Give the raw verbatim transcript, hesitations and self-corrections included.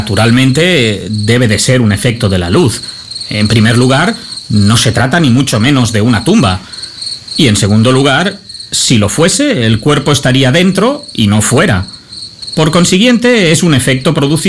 Naturalmente, debe de ser un efecto de la luz. En primer lugar, no se trata ni mucho menos de una tumba. Y en segundo lugar, si lo fuese, el cuerpo estaría dentro y no fuera. Por consiguiente, es un efecto producido